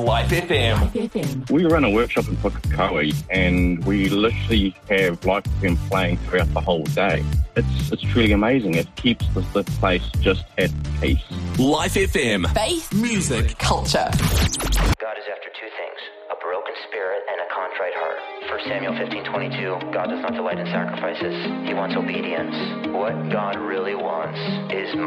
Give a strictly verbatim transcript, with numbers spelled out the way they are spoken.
Life F M. Life F M. We run a workshop in Pukekohe and we literally have Life F M playing throughout the whole day. It's it's truly amazing. It keeps the, the place just at peace. Life F M. Faith, Music. culture. God is after two things, a broken spirit and a contrite heart. First Samuel fifteen twenty-two, God does not delight in sacrifices. He wants obedience. What God really wants is